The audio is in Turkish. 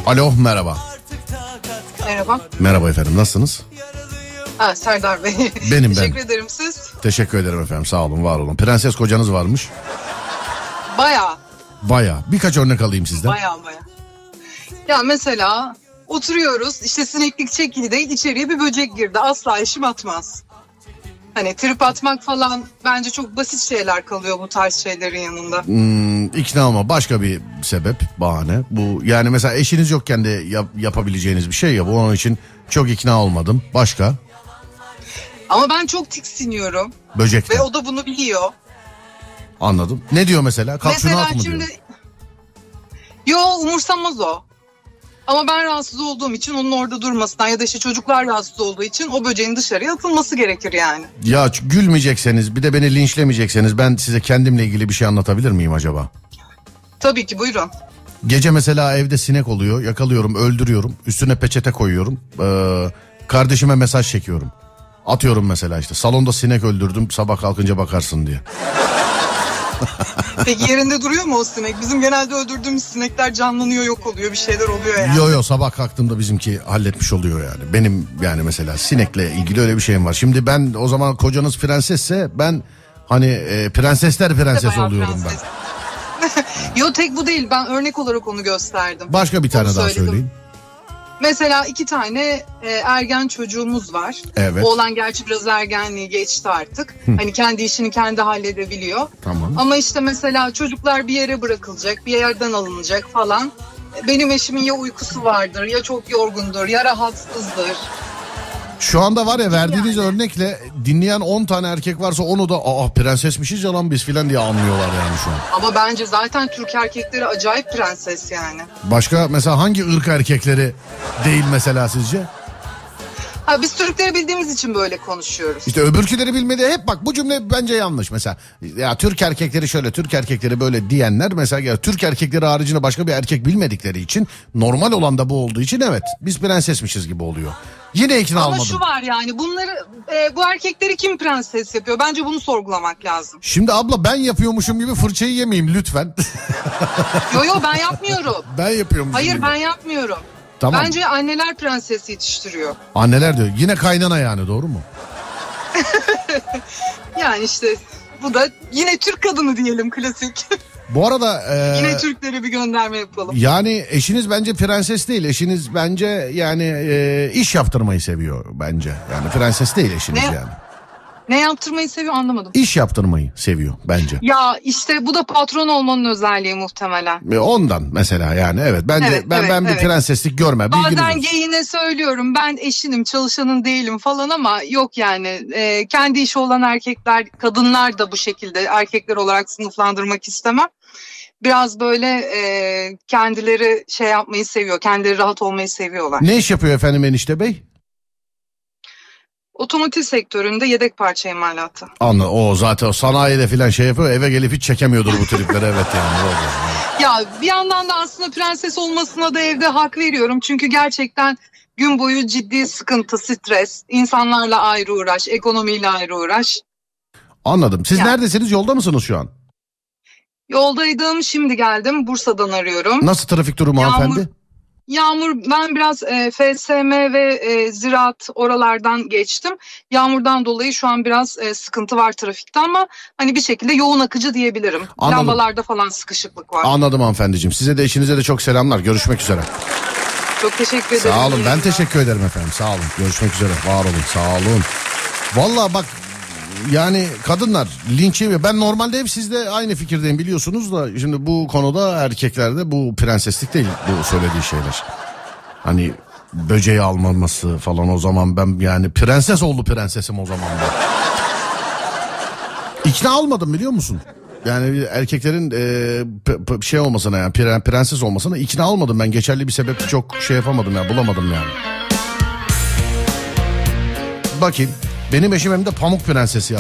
Alo, merhaba. Merhaba. Merhaba efendim, nasılsınız? Serdar Bey. Benim Teşekkür ederim, siz? Teşekkür ederim efendim, sağ olun, var olun. Prenses kocanız varmış. Baya. Birkaç örnek alayım sizden. Baya. Ya mesela oturuyoruz, işte sineklik çekili değil, içeriye bir böcek girdi. Asla eşim atmaz. Hani trip atmak falan bence çok basit şeyler kalıyor bu tarz şeylerin yanında. İkna olma, başka bir sebep, bahane. Bu yani mesela eşiniz yokken de yapabileceğiniz bir şey ya, bu onun için çok ikna olmadım. Başka? Ama ben çok tiksiniyorum. Böcekten. Ve o da bunu biliyor. Anladım. Ne diyor mesela? Kalk şunu at mı şimdi... diyor? Yo, umursamaz o. Ama ben rahatsız olduğum için onun orada durmasından ya da işte çocuklar rahatsız olduğu için o böceğin dışarıya atılması gerekir yani. Ya gülmeyecekseniz, bir de beni linçlemeyecekseniz ben size kendimle ilgili bir şey anlatabilir miyim acaba? Tabii ki, buyurun. Gece mesela evde sinek oluyor, yakalıyorum, öldürüyorum, üstüne peçete koyuyorum, kardeşime mesaj çekiyorum. Atıyorum mesela, işte salonda sinek öldürdüm, sabah kalkınca bakarsın diye. Peki yerinde duruyor mu o sinek? Bizim genelde öldürdüğümüz sinekler canlanıyor, yok oluyor, bir şeyler oluyor yani. Yo sabah kalktığımda bizimki halletmiş oluyor yani. Benim yani mesela sinekle ilgili öyle bir şeyim var. Şimdi ben, o zaman kocanız prensesse, ben hani prensesler prenses oluyorum prenses. Ben. Yo, tek bu değil, ben örnek olarak onu gösterdim. Başka bir tane daha söyleyin. Mesela 2 tane ergen çocuğumuz var. Evet. Oğlan gerçi biraz ergenliği geçti artık. Hani kendi işini kendi halledebiliyor. Tamam. Ama işte mesela çocuklar bir yere bırakılacak, bir yerden alınacak falan. Benim eşimin ya uykusu vardır, ya çok yorgundur, ya rahatsızdır. Şu anda var ya, verdiğiniz örnekle dinleyen 10 tane erkek varsa onu da prensesmişiz ya lan biz filan diye anlıyorlar yani şu an. Ama bence zaten Türk erkekleri acayip prenses yani. Başka mesela hangi ırk erkekleri değil mesela sizce? Biz Türkleri bildiğimiz için böyle konuşuyoruz. İşte öbürküleri bilmedi. Hep bak, bu cümle bence yanlış mesela. Ya Türk erkekleri şöyle, Türk erkekleri böyle diyenler mesela, ya Türk erkekleri haricinde başka bir erkek bilmedikleri için, normal olan da bu olduğu için evet biz prensesmişiz gibi oluyor. Yine ikna ama almadım. Ama şu var yani, bunları bu erkekleri kim prenses yapıyor? Bence bunu sorgulamak lazım. Şimdi abla, ben yapıyormuşum gibi fırçayı yemeyeyim lütfen. Yo ben yapmıyorum. Ben yapıyormuşum. Hayır gibi. Ben yapmıyorum. Tamam. Bence anneler prenses yetiştiriyor. Anneler diyor. Yine kaynana yani, doğru mu? Yani işte bu da yine Türk kadını diyelim, klasik. Bu arada yine Türklere bir gönderme yapalım. Yani eşiniz bence prenses değil. Eşiniz bence yani iş yaptırmayı seviyor bence. Yani prenses değil eşiniz yani. Ne yaptırmayı seviyor, anlamadım. İş yaptırmayı seviyor bence. Ya işte bu da patron olmanın özelliği muhtemelen. Ondan mesela yani, evet. Bence evet, ben bir prenseslik görmem. Bazen geyine söylüyorum, ben eşinim, çalışanın değilim falan, ama yok yani. Kendi işi olan erkekler, kadınlar da bu şekilde erkekler olarak sınıflandırmak istemem. Biraz böyle kendileri şey yapmayı seviyor, kendileri rahat olmayı seviyorlar. Ne iş yapıyor efendim enişte bey? Otomotiv sektöründe yedek parça imalatı. Anladım. O zaten o sanayide filan şey yapıyor. Eve gelip hiç çekemiyordur bu tripleri. Evet yani. Ya bir yandan da aslında prenses olmasına da evde hak veriyorum. Çünkü gerçekten gün boyu ciddi sıkıntı, stres, insanlarla ayrı uğraş, ekonomiyle ayrı uğraş. Anladım. Siz neredesiniz? Yolda mısınız şu an? Yoldaydım, şimdi geldim. Bursa'dan arıyorum. Nasıl trafik durumu hanımefendi? Yağmur, ben biraz FSM ve ziraat oralardan geçtim. Yağmurdan dolayı şu an biraz sıkıntı var trafikte, ama hani bir şekilde yoğun akıcı diyebilirim. Anladım. Lambalarda falan sıkışıklık var. Anladım hanımefendiciğim. Size de eşinize de çok selamlar. Görüşmek üzere. Çok teşekkür ederim. Sağ olun. Ben teşekkür ederim efendim. Sağ olun. Görüşmek üzere. Var olun. Sağ olun. Vallahi bak, yani kadınlar linç yemiyor. Ben normalde hep sizde aynı fikirdeyim biliyorsunuz da, şimdi bu konuda erkeklerde bu prenseslik değil bu söylediği şeyler. Hani böceği almaması falan, o zaman ben yani prenses oldu prensesim o zaman ben. İkna almadım biliyor musun? Yani erkeklerin şey olmasına, yani prenses olmasına ikna almadım ben. Geçerli bir sebep çok şey yapamadım ya, bulamadım yani. Bakayım. Benim eşim hem de pamuk prensesi ya.